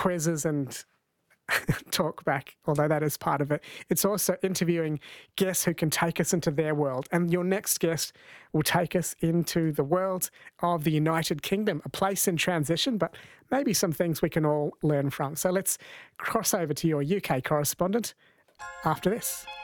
quizzes and talk back, although that is part of it. It's also interviewing guests who can take us into their world. And your next guest will take us into the world of the United Kingdom, a place in transition, but maybe some things we can all learn from. So let's cross over to your UK correspondent after this.